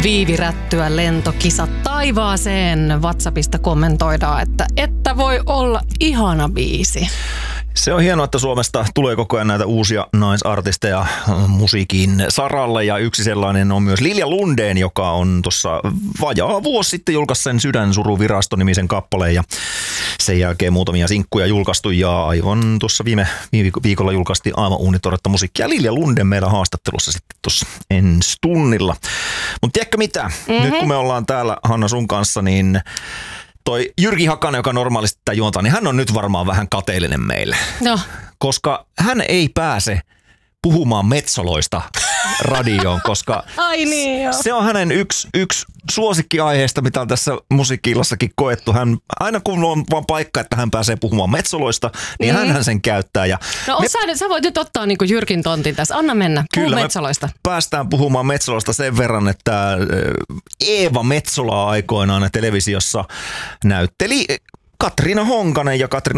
Viivirättyä lentokisa taivaaseen. WhatsAppista kommentoidaan, että voi olla ihana biisi. Se on hienoa, että Suomesta tulee koko ajan näitä uusia naisartisteja musiikin saralle, ja yksi sellainen on myös Lilja Lundén, joka on tuossa vajaa vuosi sitten julkaisi sen Sydänsuruvirasto-nimisen kappaleen, ja sen jälkeen muutamia sinkkuja julkaistu, ja aivan tuossa viime viikolla julkaistiin aivan uunitoretta musiikkia. Lilja Lundén meidän haastattelussa sitten tuossa ensi tunnilla. Mutta tiedätkö mitä? Nyt kun me ollaan täällä, Hanna, sun kanssa, niin toi Jyrki Hakanen, joka normaalisti tätä juontaa, niin hän on nyt varmaan vähän kateellinen meille. No. Koska hän ei pääse puhumaan Metsoloista radioon, koska Ai niin, joo. Se on hänen yksi suosikkiaiheesta, mitä on tässä musiikki-illassakin koettu. Hän, aina kun on vaan paikka, että hän pääsee puhumaan Metsoloista, niin hänhän sen käyttää. Ja no sä voit nyt ottaa niinku Jyrkin tontin tässä. Anna mennä. Puhu Metsoloista. Päästään puhumaan Metsoloista sen verran, että Eeva Metsola aikoinaan televisiossa näytteli Katriina Honkanen, ja Katriina